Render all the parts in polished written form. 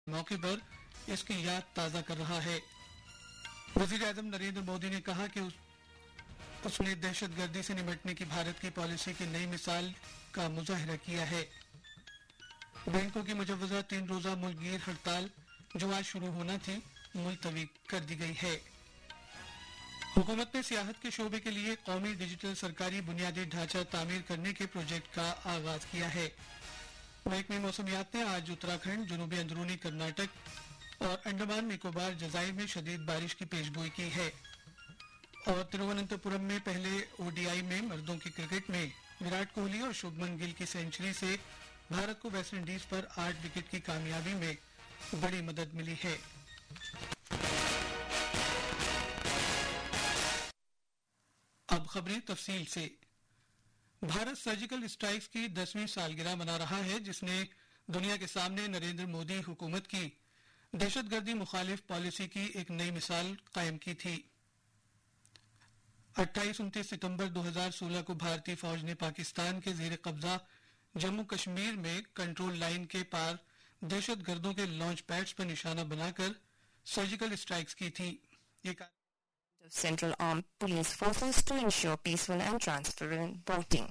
मौके पर इसकी याद ताज़ा कर रहा है। वज़ीर-ए-आज़म नरेंद्र मोदी ने कहा कि उसने दहशतगर्दी से निपटने की भारत की पॉलिसी की नई मिसाल का मुजाहिरा किया है। बैंकों की मुजव्वज़ा 3 रोज़ा मुल्कगीर हड़ताल जो आज शुरू होना थी मुलतवी कर दी गई है। हुकूमत ने सियाहत के शोबे के लिए कौमी डिजिटल सरकारी बुनियादी ढांचा तामीर करने के प्रोजेक्ट का आगाज किया है। महकमे मौसमियात ने आज उत्तराखंड, जनूबी अंदरूनी कर्नाटक और अंडमान निकोबार जजायर में शदीद बारिश की पेशगोई की है। और तिरुवनंतपुरम में पहले ओडीआई में मर्दों की क्रिकेट में विराट कोहली और शुभमन गिल की सेंचुरी से भारत को वेस्टइंडीज पर 8 विकेट की कामयाबी में बड़ी मदद मिली है। अब खबरें तफसील से। भारत सर्जिकल स्ट्राइक्स की 10वीं सालगिरह मना रहा है, जिसने दुनिया के सामने नरेंद्र मोदी हुकूमत की दहशतगर्दी मुखालिफ पॉलिसी की एक नई मिसाल कायम की थी। 28-29 सितंबर 2016 को भारतीय फौज ने पाकिस्तान के जेर कब्जा जम्मू कश्मीर में कंट्रोल लाइन के पार दहशतगर्दों के लॉन्च पैड्स पर निशाना बनाकर सर्जिकल स्ट्राइक्स की थी। Of Central Armed Police Forces to ensure peaceful and transparent voting.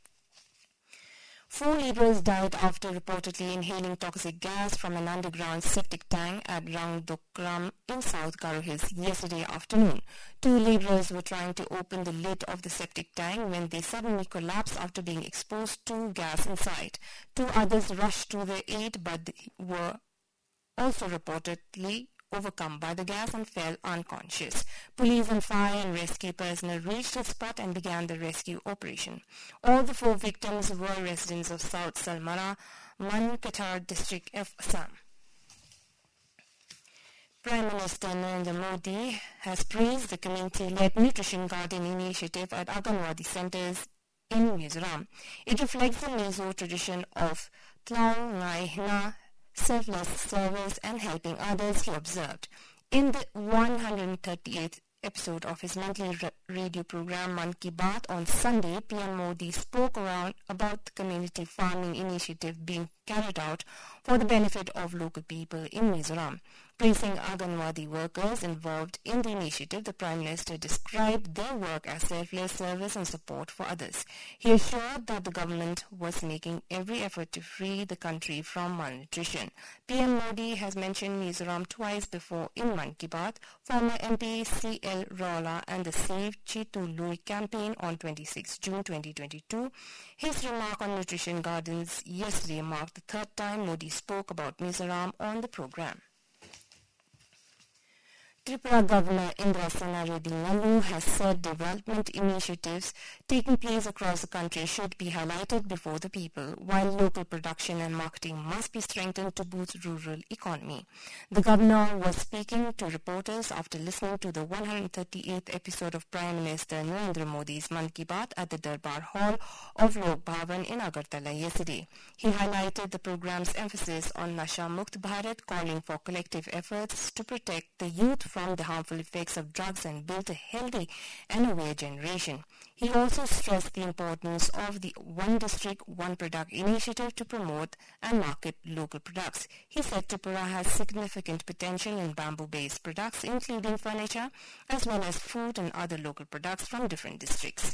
4 laborers died after reportedly inhaling toxic gas from an underground septic tank at Rangdokram in South Garo Hills yesterday afternoon. 2 laborers were trying to open the lid of the septic tank when they suddenly collapsed after being exposed to gas inside. 2 others rushed to their aid but were also reportedly overcome by the gas and fell unconscious. Police and fire and rescue personnel reached the spot and began the rescue operation. All the 4 victims were residents of South Salmara, Mankatar district of Assam. Prime Minister Narendra Modi has praised the community-led nutrition garden initiative at Anganwadi centers in Mizoram. It reflects the Mizo tradition of Tlau Ngai Na, selfless service and helping others, he observed. In the 138th episode of his monthly radio program Man Ki Baat on Sunday, PM Modi spoke about the community farming initiative being carried out for the benefit of local people in Mizoram. Praising Anganwadi workers involved in the initiative, the Prime Minister described their work as selfless service and support for others. He assured that the government was making every effort to free the country from malnutrition. PM Modi has mentioned Mizoram twice before in Man Ki Baat. Former MP C.L. Rawla and the Save Chetu Lui campaign on 26 June 2022. His remark on nutrition gardens yesterday marked the 3rd time Modi spoke about Mizoram on the program. Tripura Governor Indrasena Reddy Nalu has said development initiatives taking place across the country should be highlighted before the people, while local production and marketing must be strengthened to boost rural economy. The governor was speaking to reporters after listening to the 138th episode of Prime Minister Narendra Modi's Man Ki Baat at the Darbar Hall of Lok Bhavan in Agartala yesterday. He highlighted the program's emphasis on Nasha Mukt Bharat, calling for collective efforts to protect the youth from the harmful effects of drugs and build a healthy and aware generation. He also stressed the importance of the One District, One Product initiative to promote and market local products. He said Tripura has significant potential in bamboo-based products, including furniture, as well as food and other local products from different districts.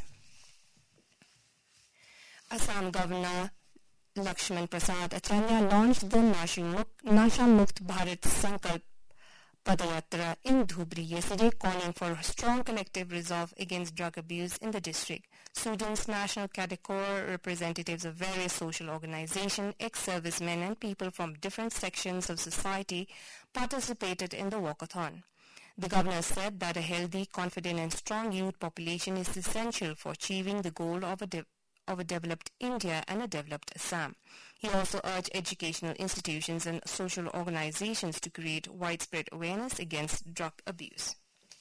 Assam Governor Lakshman Prasad Acharya launched the Nasha Mukt Bharat Sankalp Padayatra in Dhubri yesterday, calling for a strong collective resolve against drug abuse in the district. Students, National Cadet Corps, representatives of various social organizations, ex-servicemen and people from different sections of society participated in the walkathon. The governor said that a healthy, confident and strong youth population is essential for achieving the goal of a developed India and a developed Assam. He also urged educational institutions and social organizations to create widespread awareness against drug abuse.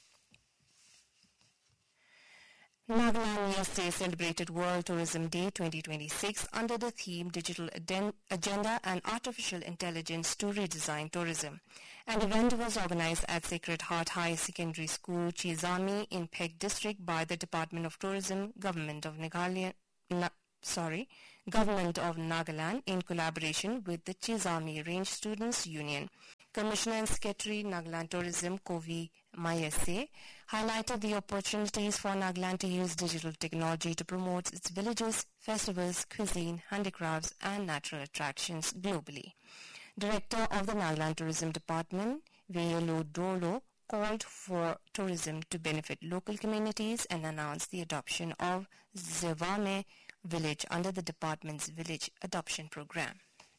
Nagaland yesterday celebrated World Tourism Day 2026 under the theme Digital Agenda and Artificial Intelligence to Redesign Tourism. An event was organized at Sacred Heart High Secondary School, Chizami in Phek District by the Department of Tourism, Government of Government of Nagaland in collaboration with the Chizami Range Students Union. Commissioner and Secretary Nagaland Tourism Kovi Mayese highlighted the opportunities for Nagaland to use digital technology to promote its villages, festivals, cuisine, handicrafts and natural attractions globally. Director of the Nagaland Tourism Department, Veyelo Dolo, called for tourism to benefit local communities and announced the adoption of Zevame village under the department's Village Adoption Program.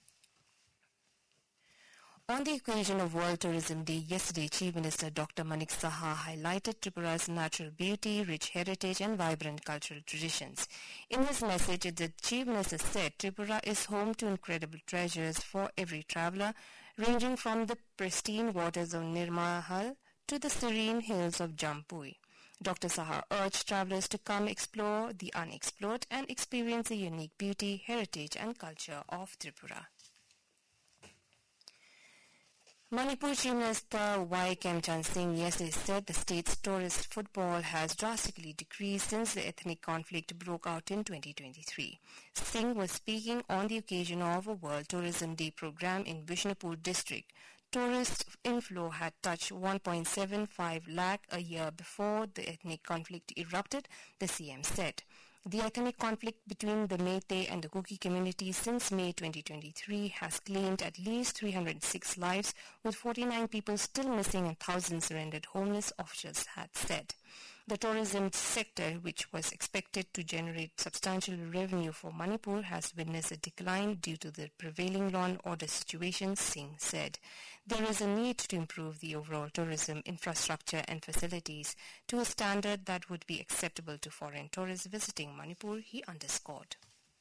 On the occasion of World Tourism Day yesterday, Chief Minister Dr. Manik Saha highlighted Tripura's natural beauty, rich heritage and vibrant cultural traditions. In his message, the Chief Minister said Tripura is home to incredible treasures for every traveller, ranging from the pristine waters of Nirmahal to the serene hills of Jampui. Dr. Saha urged travellers to come explore the unexplored and experience the unique beauty, heritage and culture of Tripura. Manipur Chief Minister Y. Kemchan Singh yesterday said the state's tourist footfall has drastically decreased since the ethnic conflict broke out in 2023. Singh was speaking on the occasion of a World Tourism Day program in Bishnupur district. Tourist inflow had touched 1.75 lakh a year before the ethnic conflict erupted, the CM said. The ethnic conflict between the Meitei and the Kuki communities since May 2023 has claimed at least 306 lives, with 49 people still missing and thousands rendered homeless, officials had said. The tourism sector, which was expected to generate substantial revenue for Manipur, has witnessed a decline due to the prevailing law and order situation, Singh said. There is a need to improve the overall tourism infrastructure and facilities to a standard that would be acceptable to foreign tourists visiting Manipur, he underscored.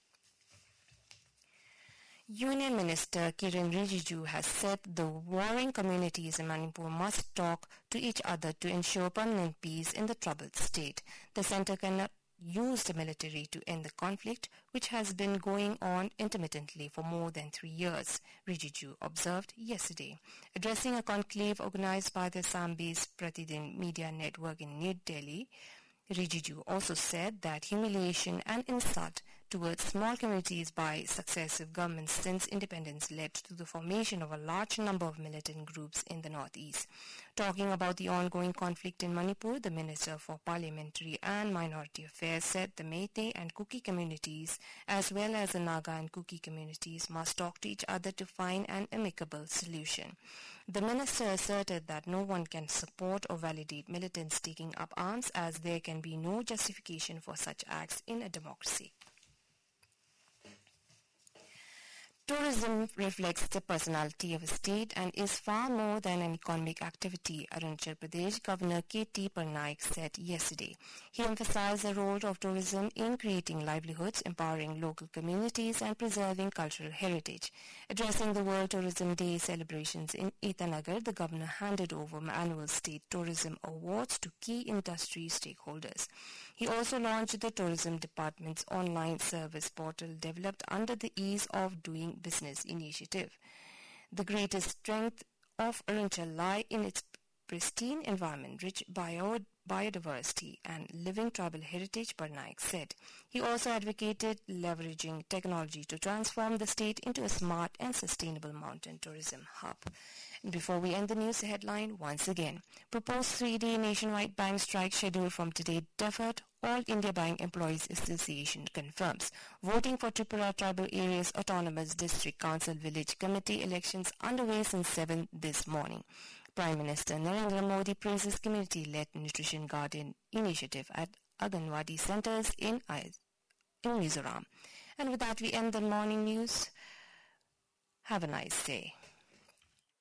Union Minister Kiren Rijiju has said the warring communities in Manipur must talk to each other to ensure permanent peace in the troubled state. The centre cannot use the military to end the conflict, which has been going on intermittently for more than 3 years, Rijiju observed yesterday. Addressing a conclave organized by the Assam-based Pratidin Media Network in New Delhi, Rijiju also said that humiliation and insult towards small communities by successive governments since independence led to the formation of a large number of militant groups in the northeast. Talking about the ongoing conflict in Manipur, the Minister for Parliamentary and Minority Affairs said the Meitei and Kuki communities, as well as the Naga and Kuki communities, must talk to each other to find an amicable solution. The minister asserted that no one can support or validate militants taking up arms, as there can be no justification for such acts in a democracy. Tourism reflects the personality of a state and is far more than an economic activity, Arunachal Pradesh Governor K.T. Parnaik said yesterday. He emphasized the role of tourism in creating livelihoods, empowering local communities and preserving cultural heritage. Addressing the World Tourism Day celebrations in Itanagar, the governor handed over annual state tourism awards to key industry stakeholders. He also launched the tourism department's online service portal developed under the Ease of Doing Business initiative. The greatest strength of Arunachal lie in its pristine environment, rich biodiversity and living tribal heritage, Parnaik said. He also advocated leveraging technology to transform the state into a smart and sustainable mountain tourism hub. Before we end the news headline, once again, proposed 3-day nationwide bank strike schedule from today deferred. All India Bank Employees Association confirms. Voting for Tripura Tribal Areas Autonomous District Council Village Committee elections underway since 7 this morning. Prime Minister Narendra Modi praises community-led nutrition garden initiative at Anganwadi centers in Mizoram. And with that, we end the morning news. Have a nice day.